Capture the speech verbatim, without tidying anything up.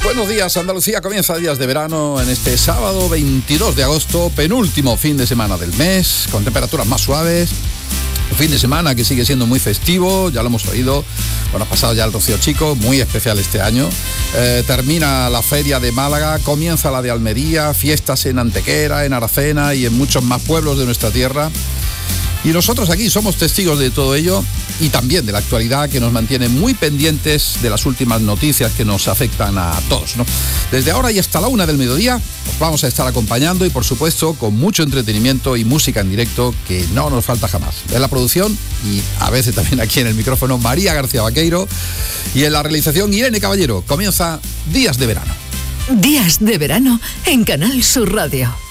Buenos días, Andalucía. Comienza Días de Verano en este sábado veintidós de agosto, penúltimo fin de semana del mes, con temperaturas más suaves. Un fin de semana que sigue siendo muy festivo, ya lo hemos oído. Bueno, ha pasado ya el Rocío Chico, muy especial este año. Eh, termina la feria de Málaga, comienza la de Almería, fiestas en Antequera, en Aracena y en muchos más pueblos de nuestra tierra. Y nosotros aquí somos testigos de todo ello y también de la actualidad, que nos mantiene muy pendientes de las últimas noticias que nos afectan a todos, ¿no? Desde ahora y hasta la una del mediodía os vamos a estar acompañando y, por supuesto, con mucho entretenimiento y música en directo que no nos falta jamás. En la producción y a veces también aquí en el micrófono, María García Vaqueiro, y en la realización, Irene Caballero. Comienza Días de Verano. Días de Verano en Canal Sur Radio.